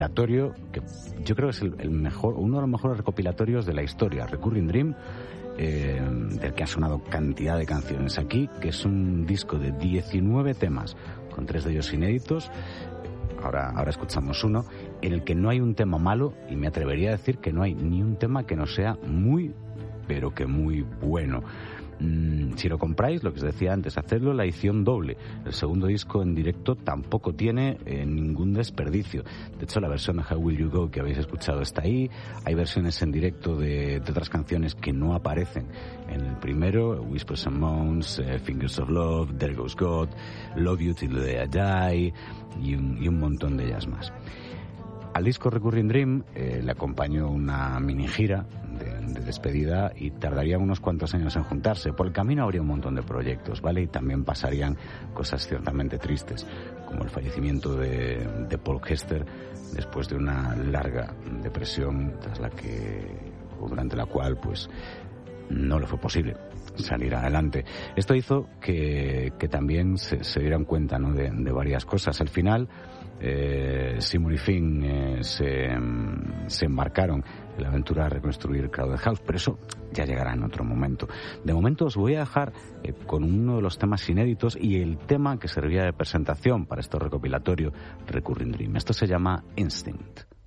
recopilatorio que yo creo que es el mejor, uno de los mejores recopilatorios de la historia, Recurring Dream, del que ha sonado cantidad de canciones aquí, que es un disco de 19 temas, con 3 de ellos inéditos. Ahora escuchamos uno, en el que no hay un tema malo, y me atrevería a decir que no hay ni un tema que no sea muy, pero que muy bueno. Si lo compráis, lo que os decía antes, hacedlo la edición doble. El segundo disco en directo tampoco tiene ningún desperdicio. De hecho, la versión de How Will You Go que habéis escuchado está ahí. Hay versiones en directo de otras canciones que no aparecen en el primero: Whispers and Moans, Fingers of Love, There Goes God, Love You Till the Day I Die y un montón de ellas más. Al disco Recurring Dream le acompañó una mini gira de despedida y tardarían unos cuantos años en juntarse. Por el camino habría un montón de proyectos, ¿vale? Y también pasarían cosas ciertamente tristes, como el fallecimiento de Paul Hester después de una larga depresión durante la cual pues no le fue posible salir adelante. Esto hizo que también se dieran cuenta, ¿no?, de varias cosas. Al final Seymour y Finn se embarcaron en la aventura de reconstruir Crowded House, pero eso ya llegará en otro momento. De momento os voy a dejar con uno de los temas inéditos y el tema que servía de presentación para este recopilatorio Recurring Dream. Esto se llama Instinct.